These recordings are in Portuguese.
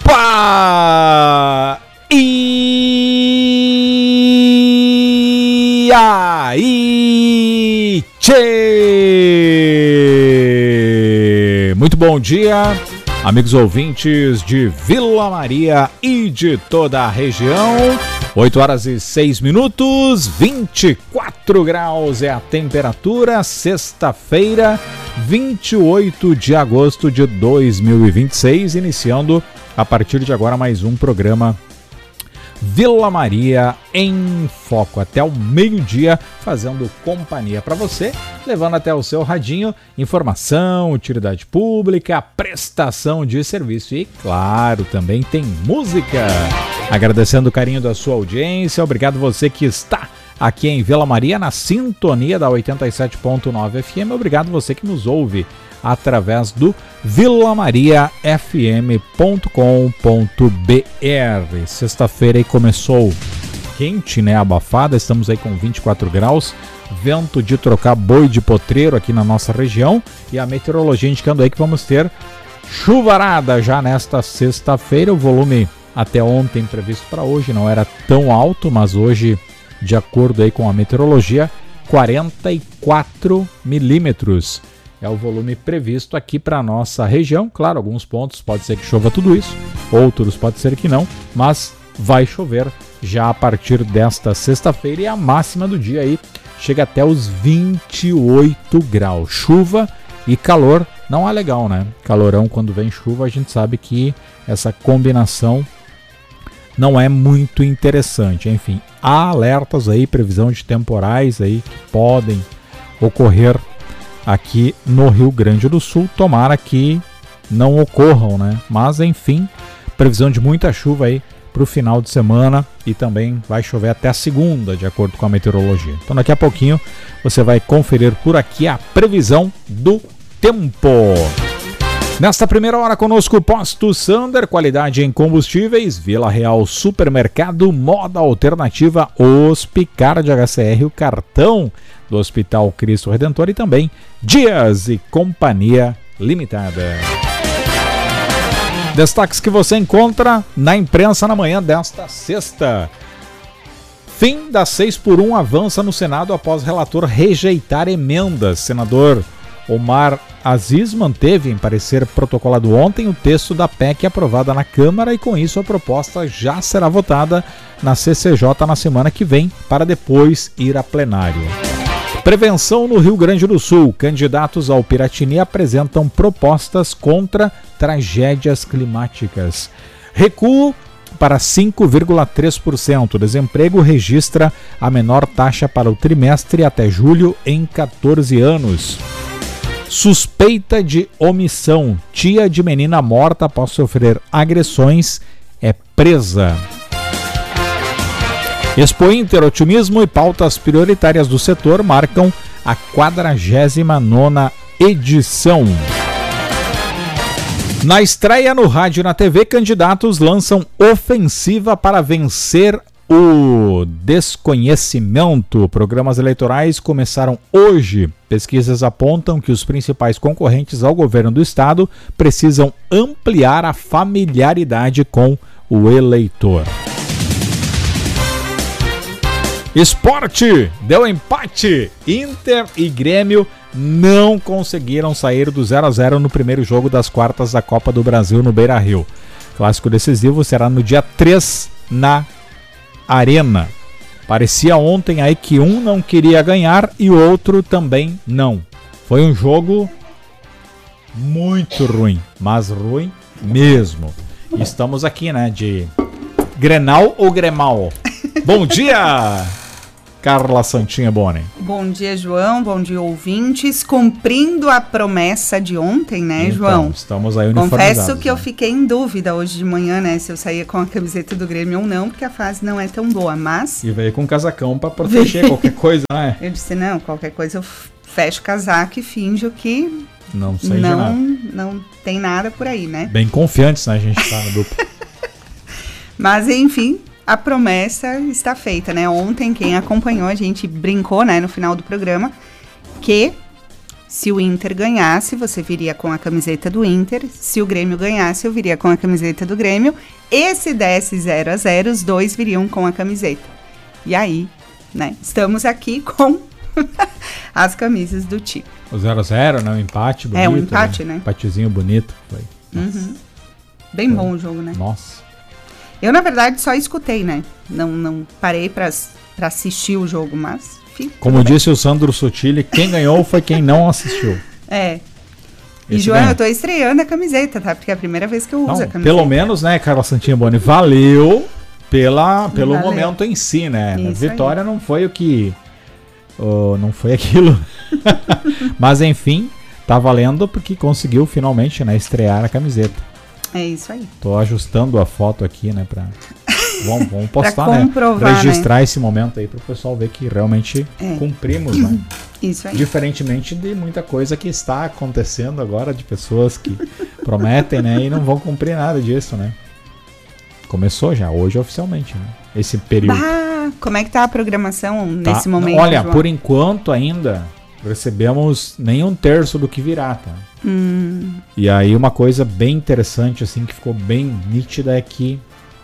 Opa! E aí, tchê! Muito bom dia, amigos ouvintes de Vila Maria e de toda a região. 8 horas e 6 minutos, 24 graus é a temperatura, sexta-feira, 28 de agosto de 2026, iniciando a partir de agora mais um programa Vila Maria em Foco, até o meio-dia, fazendo companhia para você, levando até o seu radinho informação, utilidade pública, prestação de serviço e, claro, também tem música. Agradecendo o carinho da sua audiência, obrigado você que está aqui em Vila Maria na sintonia da 87.9 FM, obrigado você que nos ouve através do vilamariafm.com.br. Sexta-feira aí começou quente, né? Abafada, estamos aí com 24 graus, vento de trocar boi de potreiro aqui na nossa região e a meteorologia indicando aí que vamos ter chuvarada já nesta sexta-feira. O volume até ontem previsto para hoje não era tão alto, mas hoje, de acordo aí com a meteorologia, 44 milímetros. É o volume previsto aqui para a nossa região. Claro, alguns pontos pode ser que chova tudo isso, outros pode ser que não, mas vai chover já a partir desta sexta-feira e a máxima do dia aí chega até os 28 graus. Chuva e calor não é legal, né? Calorão, quando vem chuva, a gente sabe que essa combinação não é muito interessante. Enfim, há alertas aí, previsão de temporais aí que podem ocorrer aqui no Rio Grande do Sul, tomara que não ocorram, né? Mas enfim, previsão de muita chuva aí para o final de semana e também vai chover até a segunda, de acordo com a meteorologia. Então daqui a pouquinho você vai conferir por aqui a previsão do tempo. Nesta primeira hora conosco, Posto Sander, qualidade em combustíveis, Vila Real Supermercado, Moda Alternativa, Hospicard HCR, o cartão do Hospital Cristo Redentor e também Dias e Companhia Limitada. Destaques que você encontra na imprensa na manhã desta sexta. Fim da 6x1 avança no Senado após relator rejeitar emendas. Senador Omar Aziz manteve em parecer protocolado ontem o texto da PEC aprovada na Câmara e com isso a proposta já será votada na CCJ na semana que vem para depois ir a plenário. Prevenção no Rio Grande do Sul. Candidatos ao Piratini apresentam propostas contra tragédias climáticas. Recuo para 5,3%. Desemprego registra a menor taxa para o trimestre até julho em 14 anos. Suspeita de omissão. Tia de menina morta após sofrer agressões é presa. Expo Inter, otimismo e pautas prioritárias do setor marcam a 49ª edição. Na estreia no rádio e na TV, candidatos lançam ofensiva para vencer o desconhecimento. Programas eleitorais começaram hoje. Pesquisas apontam que os principais concorrentes ao governo do estado precisam ampliar a familiaridade com o eleitor. Esporte, deu empate. Inter e Grêmio não conseguiram sair do 0-0 no primeiro jogo das quartas da Copa do Brasil no Beira-Rio. Clássico decisivo será no dia 3 na Arena. Parecia ontem aí que um não queria ganhar e o outro também não. Foi um jogo muito ruim, mas ruim mesmo. Estamos aqui, né, de Grenal ou Gremal? Bom dia, Carla Santinha Boni. Bom dia, João. Bom dia, ouvintes. Cumprindo a promessa de ontem, né, então, João? Estamos aí uniformizados. Confesso que eu fiquei em dúvida hoje de manhã, né, se eu saía com a camiseta do Grêmio ou não, porque a fase não é tão boa, mas... E veio com um casacão para proteger qualquer coisa, né? Eu disse, não, qualquer coisa eu fecho o casaco e finjo que... Não sei nada. Não tem nada por aí, né? Bem confiantes, né, a gente tá na dupla. Mas, enfim... A promessa está feita, né? Ontem, quem acompanhou, a gente brincou, né, no final do programa, que Se o Inter ganhasse, você viria com a camiseta do Inter. Se o Grêmio ganhasse, eu viria com a camiseta do Grêmio. E se desse 0-0, os dois viriam com a camiseta. E aí, né, estamos aqui com as camisas do time. O 0-0, né? Um empate bonito. É, um empate, né? Empatezinho bonito. Foi. Bem bom o jogo, né? Nossa. Eu, na verdade, só escutei, né? Não parei pra assistir o jogo, mas... Como disse o Sandro Sotile, quem ganhou foi quem não assistiu. É. Esse E, João, ganha. eu tô estreando a camiseta, tá? Porque é a primeira vez que eu uso a camiseta. Pelo menos, né, Carla Santinha Boni, valeu pelo Valeu. momento em si, né? A Isso vitória não foi o que... não foi aquilo. Mas, enfim, tá valendo porque conseguiu finalmente, né, estrear a camiseta. É isso aí. Tô ajustando a foto aqui, né, pra... Vamos postar, Pra comprovar, né? Registrar esse momento aí pro pessoal ver que realmente cumprimos, né? Isso aí. Diferentemente de muita coisa que está acontecendo agora, de pessoas que prometem, né, e não vão cumprir nada disso, né? Começou já, hoje oficialmente, né? Esse período. Como é que tá a programação nesse momento, Olha, João? por enquanto ainda recebemos nem um terço do que virá, tá? E aí uma coisa bem interessante, assim, que ficou bem nítida é que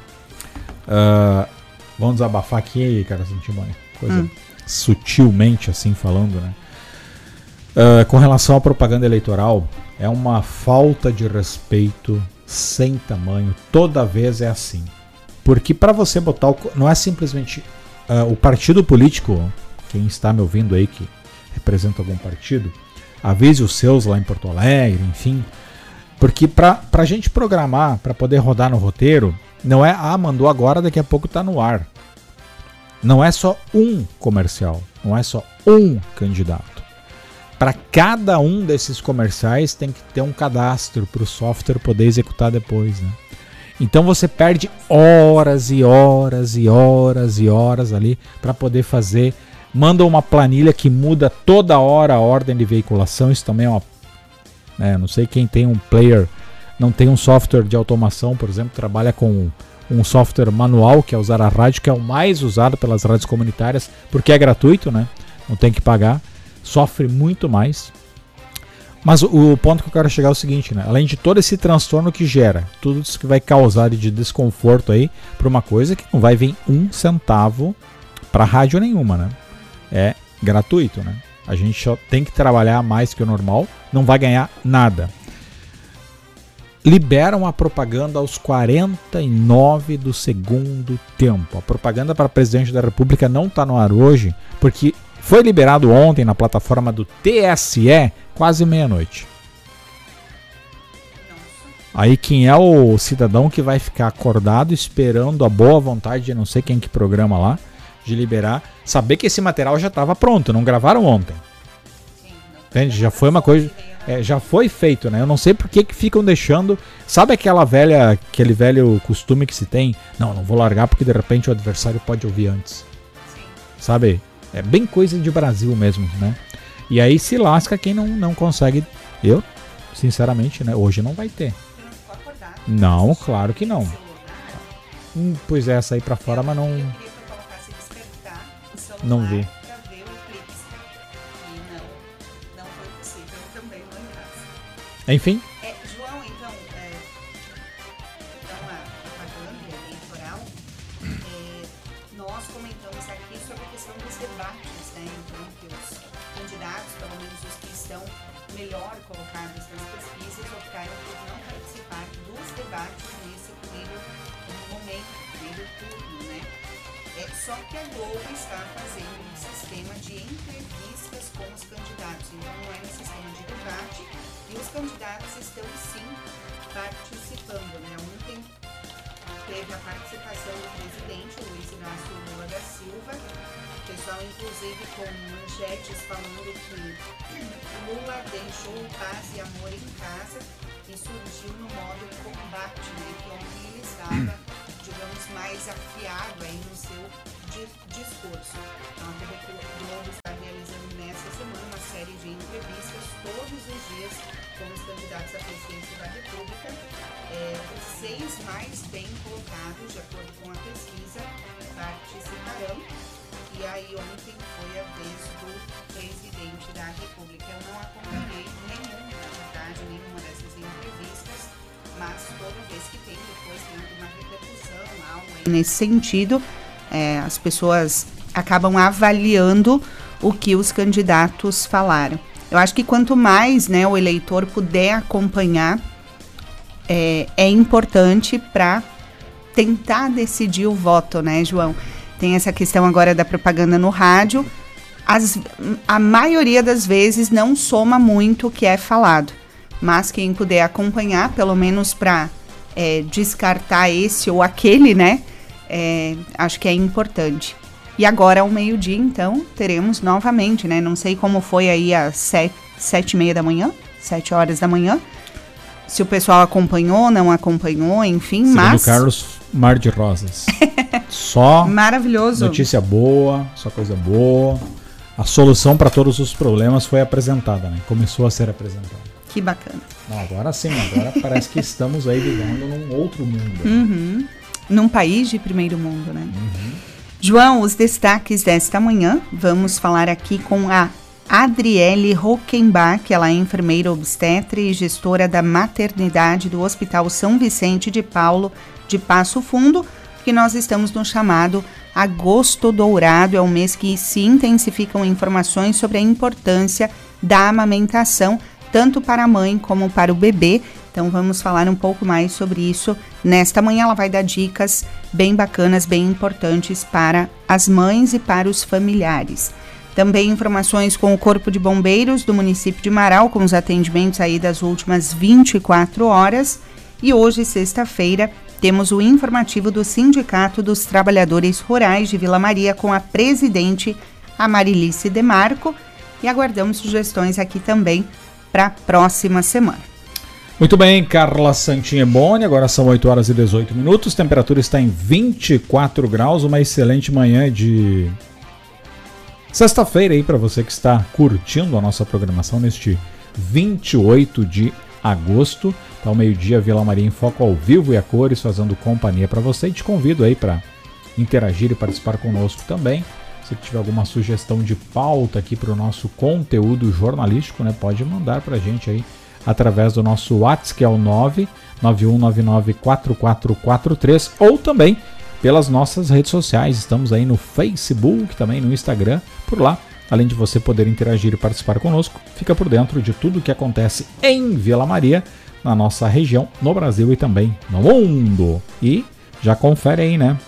vamos desabafar aqui, cara, Santimone, coisa sutilmente assim falando, né? Com relação à propaganda eleitoral, é uma falta de respeito sem tamanho, toda vez é assim. Porque para você botar não é simplesmente o partido político, quem está me ouvindo aí que representa algum partido, avise os seus lá em Porto Alegre, enfim, porque para a gente programar, para poder rodar no roteiro, não é, mandou agora, daqui a pouco tá no ar. Não é só um comercial, não é só um candidato. Para cada um desses comerciais tem que ter um cadastro para o software poder executar depois, né? Então você perde horas e horas e horas e horas ali para poder fazer. Manda uma planilha que muda toda hora a ordem de veiculação. Isso também é uma... não sei quem tem um player... Não tem um software de automação, por exemplo, trabalha com um software manual, que é usar a rádio, que é o mais usado pelas rádios comunitárias, porque é gratuito, né? Não tem que pagar, sofre muito mais. Mas o ponto que eu quero chegar é o seguinte, né? Além de todo esse transtorno que gera, tudo isso que vai causar de desconforto aí, para uma coisa que não vai vir um centavo para rádio nenhuma, né? É gratuito, né? A gente só tem que trabalhar mais que o normal, não vai ganhar nada. Liberam a propaganda aos 49 do segundo tempo. A propaganda para presidente da República não está no ar hoje, porque foi liberado ontem na plataforma do TSE, quase meia-noite. Aí quem é o cidadão que vai ficar acordado esperando a boa vontade de não sei quem que programa lá, de liberar, saber que esse material já estava pronto, não gravaram ontem. Entende? Já foi uma coisa... já foi feito, né? Eu não sei por que ficam deixando... Sabe aquele velho costume que se tem? Não vou largar porque de repente o adversário pode ouvir antes. Sim. Sabe? É bem coisa de Brasil mesmo, né? E aí se lasca quem não consegue... Eu, sinceramente, né? Hoje não vai ter. Você não ficou acordado? Não, claro que não. Pois é, essa aí pra fora, mas não... Eu queria que eu colocasse despertar o celular não vi. pra ver o eclipse. E não foi possível. Eu também não em casa. Enfim. João, então a propaganda eleitoral, nós comentamos aqui sobre a questão dos debates, né? Então, que os candidatos, pelo menos os que estão melhor colocados nas pesquisas, optaram por não participar dos debates nesse primeiro momento, primeiro turno, né? Só que a Globo está fazendo um sistema de entrevistas com os candidatos, então não é um sistema de debate, e os candidatos estão sim participando, né? Ontem teve a participação do presidente Luiz Inácio Lula da Silva, o pessoal inclusive com manchetes falando que Lula deixou paz e amor em casa e surgiu no modo combate, né? Que ontem ele estava, digamos, mais mais afiado aí no seu discurso. Então, a TV Globo está realizando nessa semana uma série de entrevistas todos os dias com os candidatos à presidência da República. Os 6 mais bem colocados, de acordo com a pesquisa, participarão. E aí ontem foi a vez do presidente da República. Eu não acompanhei nenhuma dessas entrevistas, mas toda vez que tem, depois tem alguma repercussão, algo aí nesse sentido, as pessoas acabam avaliando o que os candidatos falaram. Eu acho que quanto mais, né, o eleitor puder acompanhar, é importante para tentar decidir o voto, né, João? Tem essa questão agora da propaganda no rádio. A maioria das vezes não soma muito o que é falado, mas quem puder acompanhar, pelo menos para descartar esse ou aquele, né, acho que é importante. E agora ao meio-dia, então, teremos novamente, né, não sei como foi aí às 7h30 da manhã, 7 horas da manhã, se o pessoal acompanhou, não acompanhou, enfim, segundo mas... Carlos, mar de rosas. Só maravilhoso. Notícia boa, só coisa boa. A solução para todos os problemas foi apresentada, né? Começou a ser apresentada. Que bacana. Não, agora sim, agora parece que estamos aí vivendo num outro mundo. Num país de primeiro mundo, né? João, os destaques desta manhã, vamos falar aqui com a Adriele Rockenbach, ela é enfermeira obstetra e gestora da maternidade do Hospital São Vicente de Paulo de Passo Fundo, que nós estamos no chamado Agosto Dourado, é um mês que se intensificam informações sobre a importância da amamentação, tanto para a mãe como para o bebê. Então vamos falar um pouco mais sobre isso. Nesta manhã ela vai dar dicas bem bacanas, bem importantes para as mães e para os familiares. Também informações com o Corpo de Bombeiros do município de Marau, com os atendimentos aí das últimas 24 horas. E hoje, sexta-feira, temos o informativo do Sindicato dos Trabalhadores Rurais de Vila Maria com a presidente Amarilice Demarco. E aguardamos sugestões aqui também para a próxima semana. Muito bem, Carla Santineboni, agora são 8 horas e 18 minutos, temperatura está em 24 graus, uma excelente manhã de sexta-feira aí para você que está curtindo a nossa programação neste 28 de agosto. Tá ao meio-dia, Vila Maria em Foco ao vivo e a cores, fazendo companhia para você. E te convido aí para interagir e participar conosco também. Se tiver alguma sugestão de pauta aqui para o nosso conteúdo jornalístico, né, pode mandar para a gente aí através do nosso WhatsApp, que é o 991994443, ou também pelas nossas redes sociais. Estamos aí no Facebook, também no Instagram. Por lá, além de você poder interagir e participar conosco, fica por dentro de tudo que acontece em Vila Maria, na nossa região, no Brasil e também no mundo. E já confere aí, né,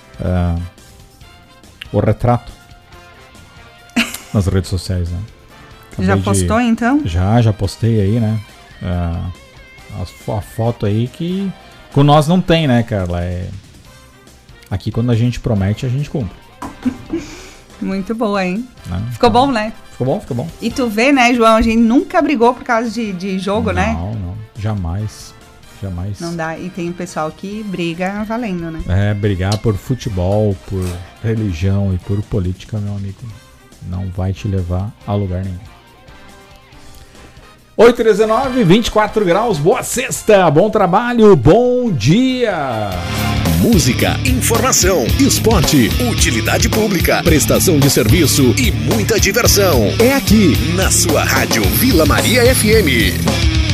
o retrato nas redes sociais, né? Já postou, então? Já postei aí, né? A foto aí que com nós não tem, né, Carla? Aqui quando a gente promete, a gente cumpre. Muito boa, hein? Né? Ficou bom, né? Ficou bom. E tu vê, né, João? A gente nunca brigou por causa de jogo, né? Não. Jamais. Não dá. E tem o pessoal que briga valendo, né? Brigar por futebol, por religião e por política, meu amigo, não vai te levar a lugar nenhum. 8h19, 24 graus, boa sexta, bom trabalho, bom dia! Música, informação, esporte, utilidade pública, prestação de serviço e muita diversão. É aqui, na sua rádio Vila Maria FM.